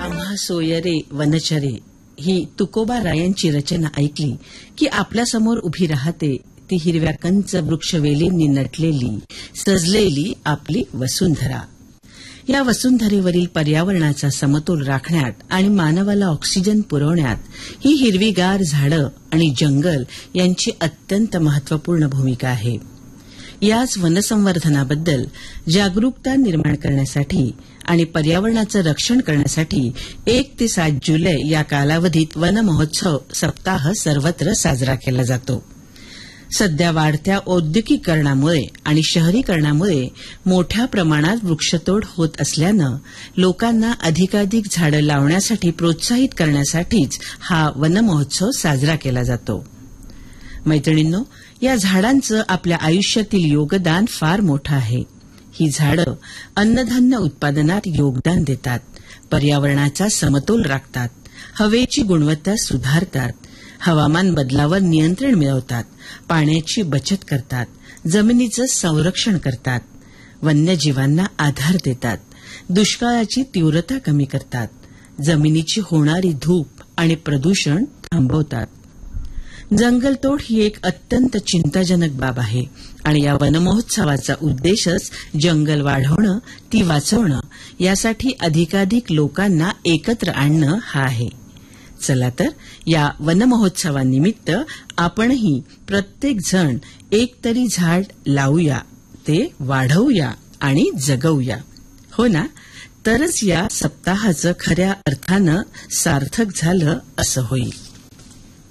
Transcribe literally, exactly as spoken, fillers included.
आम्हा सोयरे वनचरे ही तुकोबा रायांची रचना ऐकली की आपल्यासमोर उभी राहते ती हिरव्या कंच वृक्षवेलींनी नटलेली सजलेली आपली वसुंधरा. या वसुंधरेवरील पर्यावरणाचा समतोल राखण्यात आणि मानवाला ऑक्सिजन पुरवण्यात ही हिरवीगार झाडं आणि जंगल यांची अत्यंत महत्वपूर्ण भूमिका आहे. याच वनसंवर्धनाबद्दल जागरूकता निर्माण करण्यासाठी आणि पर्यावरणाचं रक्षण करण्यासाठी एक ते सात जुलै या कालावधीत वन महोत्सव सप्ताह सर्वत्र साजरा केला जातो. सध्या वाढत्या औद्योगिकीकरणामुळे आणि शहरीकरणामुळे मोठ्या प्रमाणात वृक्षतोड होत असल्यानं लोकांना अधिकाधिक झाडं लावण्यासाठी प्रोत्साहित करण्यासाठीच हा वन महोत्सव साजरा केला जातो. मैत्रिणींनो, या झाडांचं आपल्या आयुष्यातील योगदान फार मोठं आहे. ही झाडं अन्नधान्य उत्पादनात योगदान देतात, पर्यावरणाचा समतोल राखतात, हवेची गुणवत्ता सुधारतात, हवामान बदलावर नियंत्रण मिळवतात, पाण्याची बचत करतात, जमिनीचं संरक्षण करतात, वन्यजीवांना आधार देतात, दुष्काळाची तीव्रता कमी करतात, जमिनीची होणारी धूप आणि प्रदूषण थांबवतात. जंगलतोड ही एक अत्यंत चिंताजनक बाब आहे आणि या वनमहोत्सवाचा उद्देशच जंगल वाढवणं, ती वाचवणं, यासाठी अधिकाधिक लोकांना एकत्र आणणं हा आहे. चला तर या वनमहोत्सवानिमित्त आपणही प्रत्येक जण एक तरी झाड लावूया, ते वाढवूया आणि जगवूया. हो ना? तरच या सप्ताहाचं खऱ्या अर्थानं सार्थक झालं असं होईल.